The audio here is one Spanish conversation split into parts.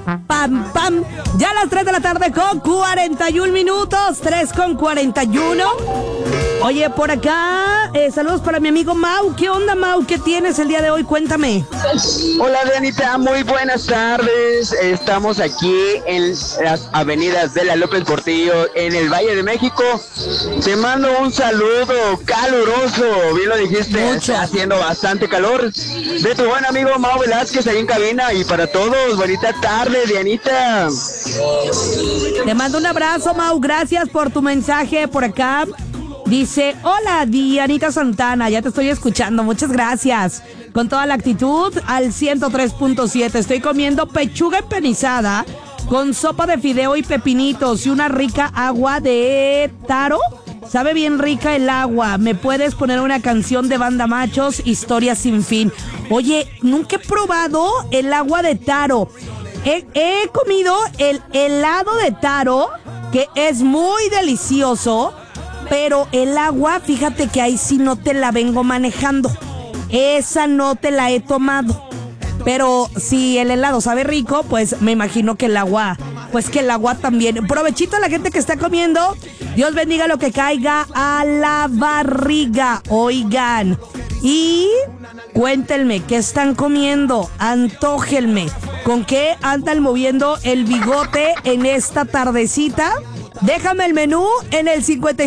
Pam, pam. Ya a las 3 de la tarde con 41 minutos. 3 con 41. Oye, por acá, saludos para mi amigo Mau. ¿Qué onda, Mau? ¿Qué tienes el día de hoy? Cuéntame. Hola, Dianita, muy buenas tardes. Estamos aquí en las avenidas de la López Portillo, en el Valle de México. Te mando un saludo caluroso, bien lo dijiste, Mucho. está haciendo bastante calor. De tu buen amigo Mau Velázquez ahí en cabina, y para todos, bonita tarde, Dianita. Te mando un abrazo, Mau. Gracias por tu mensaje por acá. Dice, hola, Dianita Santana, ya te estoy escuchando, muchas gracias. Con toda la actitud, al 103.7. Estoy comiendo pechuga empanizada con sopa de fideo y pepinitos y una rica agua de taro. Sabe bien rica el agua. ¿Me puedes poner una canción de Banda Machos? Historia sin fin. Oye, nunca he probado el agua de taro. He comido el helado de taro, que es muy delicioso. Pero el agua, fíjate que ahí sí no te la vengo manejando. Esa no te la he tomado. Pero si el helado sabe rico, pues me imagino que el agua, también. Provechito a la gente que está comiendo. Dios bendiga lo que caiga a la barriga. Oigan. Y cuéntenme, ¿qué están comiendo? Antójenme. ¿Con qué andan moviendo el bigote en esta tardecita? Déjame el menú en el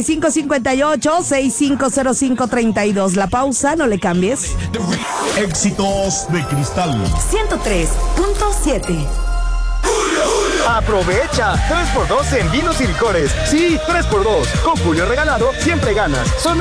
5558-650532. La pausa, no le cambies. Éxitos de Cristal 103.7. Aprovecha 3x2 en vinos y licores. Sí, 3x2. Con Julio Regalado siempre ganas. Son